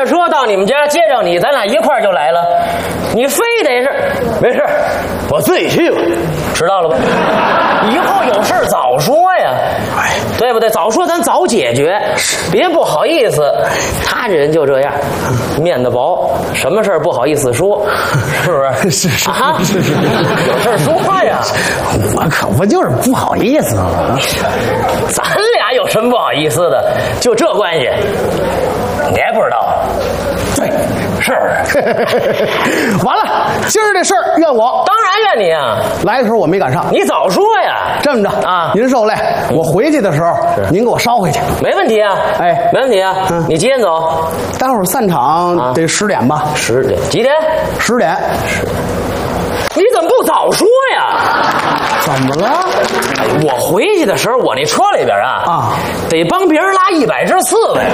着车到你们家接上你，咱俩一块儿就来了，你非得是没事，我自己去吧，知道了吧？以后有事早说呀，对不对？早说咱早解决，别不好意思。他这人就这样，面子薄，什么事不好意思说，是不是？ 是啊，是，有事说呀。 我可不就是不好意思吗？ 咱俩有什么不好意思的？就这关系，你还不知道？ 对， 是不是？ 完了，今儿这事儿怨我， 当然怨你啊！ 来的时候我没赶上， 你早说呀！ 这么着啊， 您受累，我回去的时候您给我捎回去， 没问题啊！ 哎， 没问题啊！你几点走？ 待会儿散场得10点吧 ？10点？几点 ？10点。 你怎么不早说呀？ 怎么了？ 我回去的时候，我那车里边得帮别人拉100只刺猬。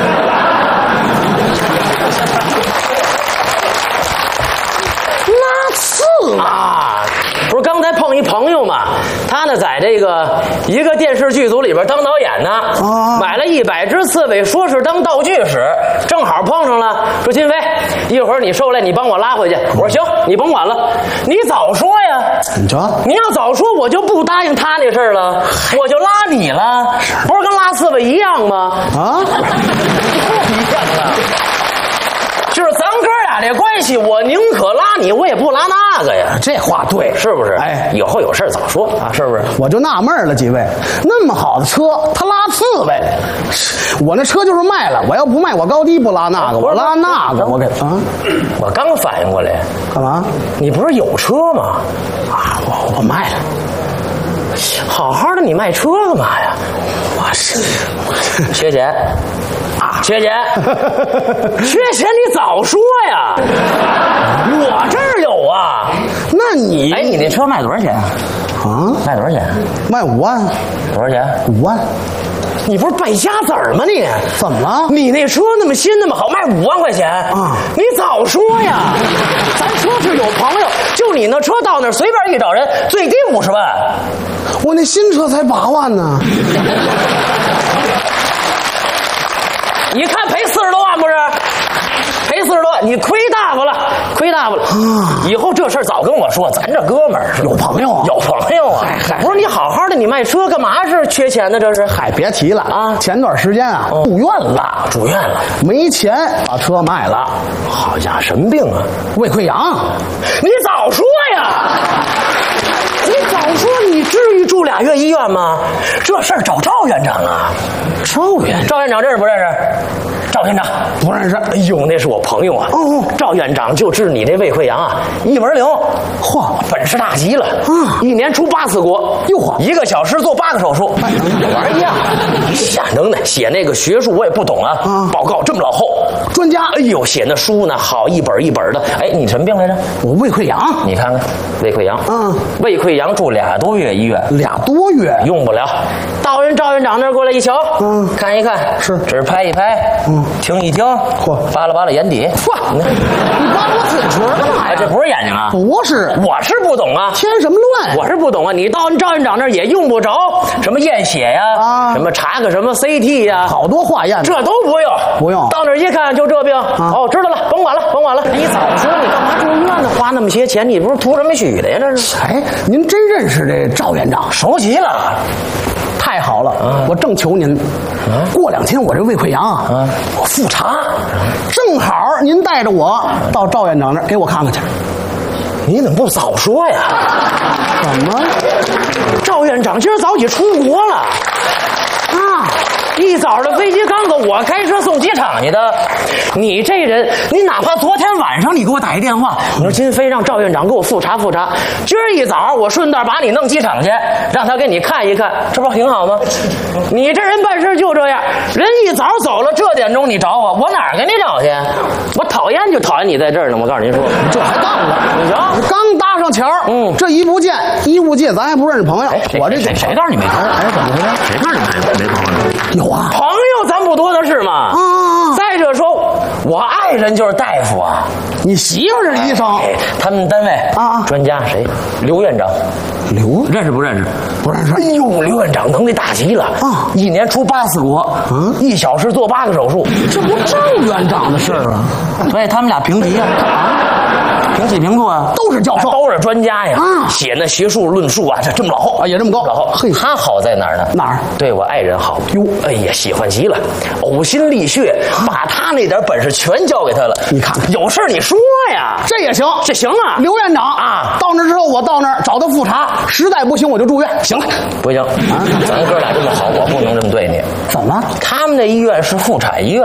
拉刺啊！不是刚才碰一朋友嘛，他呢在这个一个电视剧组里边当导演呢，买了100只刺猬，说是当道具使，正好碰上了，说金飞，一会儿你受累，你帮我拉回去。我说行，你甭管了，你早说呀！ 你瞧， 你要早说，我就不答应他那事儿了，我就拉你了，不是跟拉刺猬一样吗？ 啊， 不一样啊！就是咱哥俩这关系，我宁可拉你，我也不拉那个呀。 这话对， 是不是？ 哎， 以后有事早说啊，是不是？ 我就纳闷了，几位，那么好的车，他拉刺猬，我那车就是卖了，我要不卖，我高低不拉那个，我拉那个，我给啊， 我刚反应过来， 干嘛？ 你不是有车吗？ 啊，我卖了。 好好的，你卖车干嘛呀？ 我是缺钱啊，缺钱，缺钱你早说呀！我这儿有啊。 那你哎，你那车卖多少钱啊？ 啊， 卖多少钱？ 卖5万， 多少钱 ？5万。 你不是败家子儿吗你？ 怎么了？ 你那车那么新那么好，卖5万块钱啊！ 你早说呀！咱说是有朋友，就你那车到那儿随便一找人，最低50万。 我那新车才8万呢。 你看赔40多万不是？赔40多万，你亏大发了，亏大发了。以后这事儿早跟我说，咱这哥们儿有朋友啊， 有朋友啊。不是你好好的，你卖车干嘛是缺钱呢？这是？ 嗨，别提了啊！前段时间啊，住院了， 住院了， 没钱把车卖了。 好家伙，什么病啊？ 胃溃疡。 你早说呀！你早说，你至于住2月医院吗？这事儿找赵院长啊。赵院长认识不认识？赵院长不认识。 哎呦，那是我朋友啊。 哦， 赵院长就治你这胃溃疡啊，一门灵。 嚯， 本事大极了啊！1年出8次国， 哟嚯 ，1个小时做8个手术，玩一样。瞎能耐，写那个学术我也不懂啊。报告这么老厚， 专家。 哎呦，写那书呢，好一本一本的。哎，你什么病来着？ 我胃溃疡。 你看看，胃溃疡。胃溃疡住2多月医院 ，2多月用不了。到人赵院长那儿过来一瞧，看一看， 是只拍一拍，听一听， 嚯， 扒拉扒拉眼底。 嚯，你扒我嘴唇干嘛呀？ 这不是眼睛啊？ 不是， 我是不懂啊。 添什么乱？ 我是不懂啊。你到赵院长那儿也用不着什么验血呀，什么查个什么 CT 呀， 好多化验， 这都不用， 不用。 到那儿一看就这病，哦，知道了，甭管了，甭管了。你早说，你干嘛住院呢？花那么些钱，你不是图什么许的呀？这是。 哎，您真认识这赵院长？ 熟极了。 太好了，我正求您，过2天我这胃溃疡我复查，正好您带着我到赵院长那儿给我看看去。 你怎么不早说呀？ 怎么？ 赵院长今儿早起出国了啊！一早的飞机刚走，我开车送机场去的。你这人，你哪怕昨天晚上你给我打一电话，你说金飞让赵院长给我复查复查，今儿一早我顺道把你弄机场去，让他给你看一看，这不挺好吗？你这人办事就这样，人一早走了，这点钟你找我，我哪儿给你找去？我讨厌就讨厌你在这儿呢。我告诉您说， 这还当了？ 你瞧， 刚搭上桥，这一不见，一不见，咱还不认识朋友。我这谁告诉你没朋友？ 哎，怎么回事？ 谁告诉你没朋友？ 有啊， 朋友咱不多的是嘛。再者说， 我爱人就是大夫啊。 你媳妇是医生？ 他们单位啊专家谁？刘院长。 刘认识不认识？ 不认识。 哎呦，刘院长能力大极了啊！ 一年出8次国，1小时做8个手术， 这不郑院长的事儿啊？ 对他们俩平级啊，平起平坐啊， 都是教授， 都是专家呀。 啊， 写那学术论述啊，这么老厚啊，也这么高， 老厚。 嘿， 他好在哪儿呢？ 哪儿？ 对我爱人好哟。哎呀，喜欢极了，呕心沥血，把他那点本事全交给他了。 你看， 有事你说呀， 这也行， 这行啊。 刘院长啊， 到那之后，我到那儿找他复查，实在不行我就住院。行了， 不行啊，咱哥俩这么好，我不能这么对你。 怎么？ 他们那医院是妇产医院，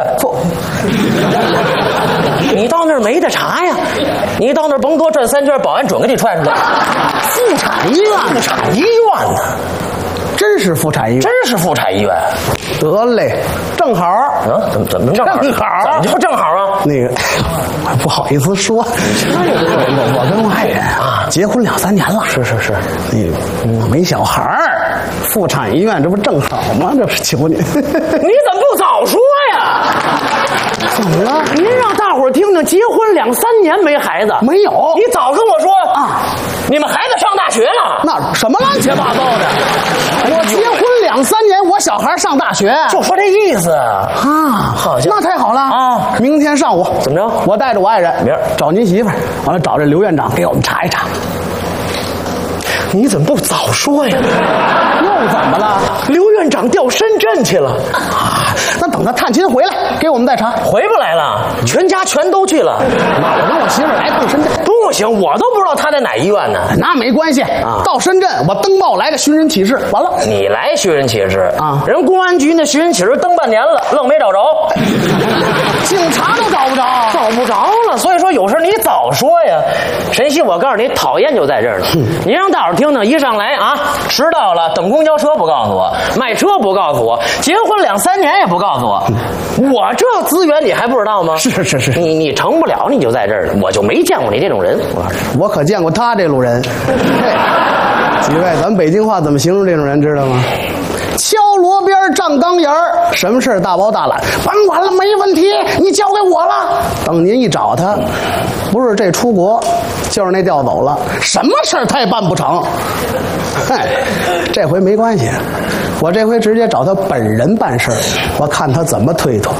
你到那儿没得查呀？你到那儿甭多转3圈，保安准给你踹出来。 妇产医院， 妇产医院呢？ 真是妇产医院， 真是妇产医院。 得嘞，正好啊， 怎么正好？ 正好， 怎么就正好啊？ 那个，我不好意思说，我跟我爱人啊结婚2、3年了， 是， 那个没小孩儿，妇产医院这不正好吗？这是求你， 你怎么不早说呀？ 怎么了？ 您让大伙儿听听，结婚2、3年没孩子， 没有？ 你早跟我说啊！ 你们孩子上大学了？ 那什么乱七八糟的？我结婚2、3年，我小孩上大学， 就说这意思啊！好像那太好了啊！ 明天上午怎么着？ 我带着我爱人明儿找您媳妇儿，完了找这刘院长给我们查一查。 你怎么不早说呀？ 又怎么了？ 刘院长调深圳去了啊！那等他探亲回来，给我们再查。 回不来了，全家全都去了。 那我跟我媳妇儿来趟深圳。 不行，我都不知道他在哪医院呢。 那没关系啊，到深圳我登报来个寻人启事，完了。 你来寻人启事啊？ 人公安局那寻人启事登半年了，愣没找着。 警察都找不着， 找不着了。所以说有事你早说呀。晨曦，我告诉你，讨厌就在这儿了。你让大伙儿听听，一上来啊，迟到了，等公交车不告诉我，卖车不告诉我，结婚2、3年也不告诉我，我这资源你还不知道吗？ 是， 你成不了，你就在这儿了。我就没见过你这种人。 我可见过他这路人。几位，咱们北京话怎么形容这种人知道吗？敲锣边站钢沿儿，什么事大包大揽，甭管了，没问题，你交给我了。等您一找他，不是这出国，就是那调走了，什么事儿他也办不成。嗨，这回没关系，我这回直接找他本人办事，我看他怎么推脱。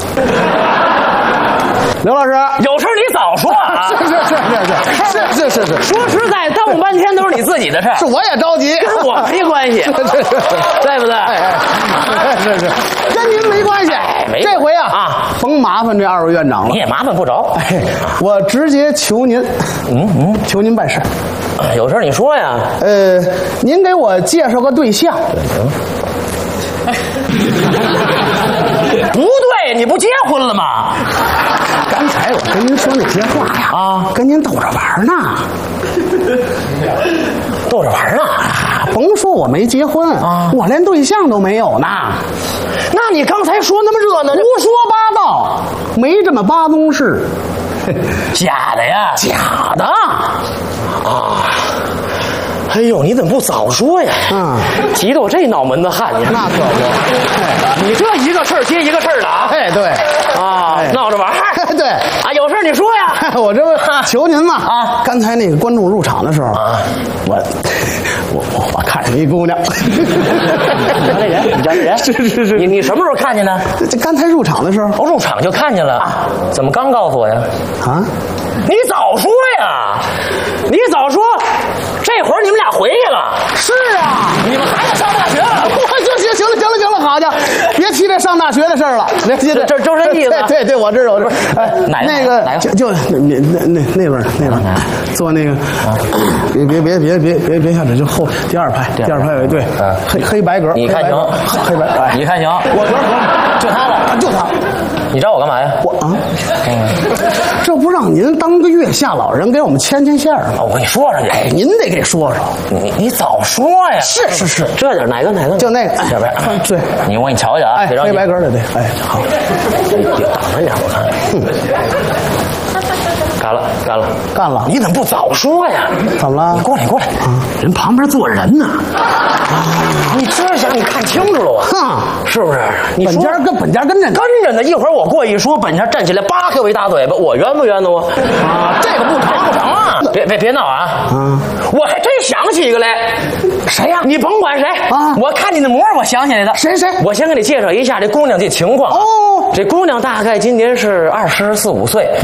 刘老师， 有事你早说啊！ 是， 说实在，耽误半天都是你自己的事儿， 是我也着急， 跟我没关系，对不对？ 是，跟您没关系。这回啊，甭麻烦这2位院长了， 你也麻烦不着。 我直接求您，求您办事。 有事你说呀。 您给我介绍个对象。 不对，你不结婚了吗？ 刚才我跟您说那些话呀，跟您逗着玩呢。 逗着玩呢？ 甭说我没结婚啊，我连对象都没有呢。 那你刚才说那么热闹， 胡说八道，没这么巴宗事。 假的呀？ 假的啊！哎呦，你怎么不早说呀？急得我这脑门子汗呀！ 那可不， 你这一个事儿接一个事儿的啊！ 对啊， 闹着玩儿。 对啊，有事你说呀！ 我这不求您嘛啊！刚才那个观众入场的时候啊，我看见一姑娘。 你瞧这人，是，你什么时候看见的？ 这刚才入场的时候， 入场就看见了。怎么刚告诉我呀？ 啊， 你早说呀！你早说，这会儿你们俩回去了。 是啊， 你们孩子上大学了。 行了，好家伙，别提这上大学的事儿了。别提这就这意思。 对，我知道。哎，那个就那边坐那个，别下去，就后第二排有一对黑白格， 你看行？ 黑白， 你看行？ 我觉得就他了， 就他。 你找我干嘛呀？ 这不让您当个月下老人给我们牵线吗？ 我跟你说说去。 哎，您得给说说。 你早说呀！ 是， 这点哪个？ 就那个， 要不然对， 我给你瞧瞧啊。 哎，黑白格的对，哎，好， 挡着点我看。 干了。 你怎么不早说呀？ 怎么了？ 你过来，人旁边坐着人呢。你这下你看清楚了啊？ 哼， 是不是？你本家跟着跟着呢。一会儿我过一说，本家站起来，叭给我一大嘴巴，我冤不冤得我？啊，这个不成啊！别闹啊！我还真想起一个来。 谁呀？ 你甭管谁啊！ 我看你的模，我想起来的。 谁？ 我先给你介绍一下这姑娘这情况。 哦， 这姑娘大概今年是24、25岁，